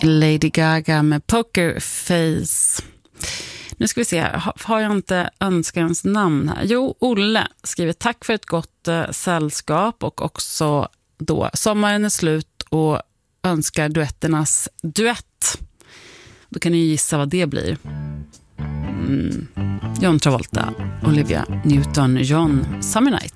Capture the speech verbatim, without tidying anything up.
Lady Gaga med Poker Face. Nu ska vi se, har, har jag inte önskans namn här? Jo, Olle skriver tack för ett gott eh, sällskap och också då sommaren är slut och önskar duetternas duett. Då kan ni gissa vad det blir. Mm. John Travolta, Olivia Newton-John, Summer Night.